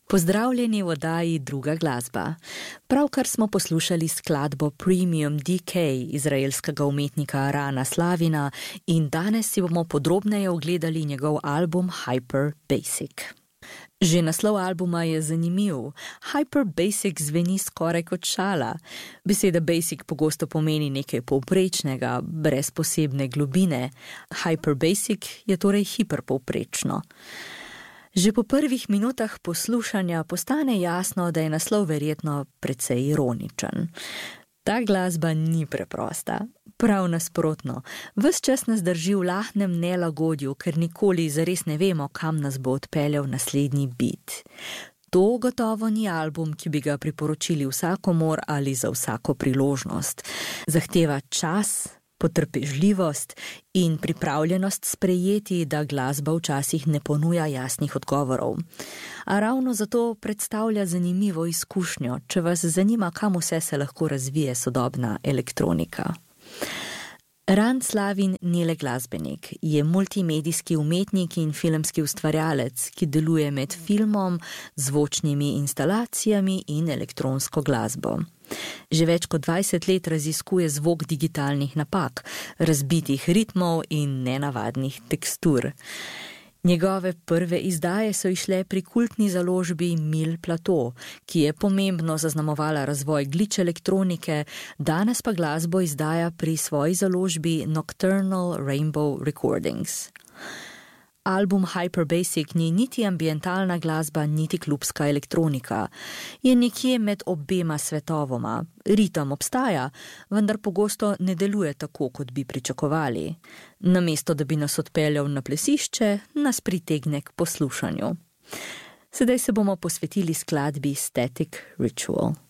Pozdravljeni v oddaji Druga glasba. Pravkar smo poslušali skladbo Premium DK izraelskega umetnika Rana Slavina in danes si bomo podrobneje ogledali njegov album Hyper Basic. Že naslov albuma je zanimiv. Hyper Basic zveni skoraj kot šala. Beseda basic pogosto pomeni nekaj povprečnega, brez posebne globine. Hyper Basic je torej hiperpovprečno. Že po prvih minutah poslušanja postane jasno, da je naslov verjetno precej ironičen. Ta glasba ni preprosta. Prav nasprotno, ves čas nas drži v lahnem nelagodju, ker nikoli zares ne vemo, kam nas bo odpeljal naslednji beat. To gotovo ni album, ki bi ga priporočili vsakomur ali za vsako priložnost. Zahteva čas, potrpežljivost in pripravljenost sprejeti, da glasba včasih ne ponuja jasnih odgovorov. A ravno zato predstavlja zanimivo izkušnjo, če vas zanima, kam vse se lahko razvije sodobna elektronika. Ran Slavin ni le glasbenik, je multimedijski umetnik in filmski ustvarjalec, ki deluje med filmom, zvočnimi instalacijami in elektronsko glasbo. Že več kot 20 let raziskuje zvok digitalnih napak, razbitih ritmov in nenavadnih tekstur. Njegove prve izdaje so išle pri kultni založbi Mil Plateau, ki je pomembno zaznamovala razvoj glitch elektronike, danes pa glasbo izdaja pri svoji založbi Nocturnal Rainbow Recordings. Album Hyper Basic ni niti ambientalna glasba, niti klubska elektronika. Je nekje med obema svetovoma. Ritem obstaja, vendar pogosto ne deluje tako, kot bi pričakovali. Namesto, da bi nas odpeljal na plesišče, nas pritegne k poslušanju. Sedaj se bomo posvetili skladbi Static Ritual.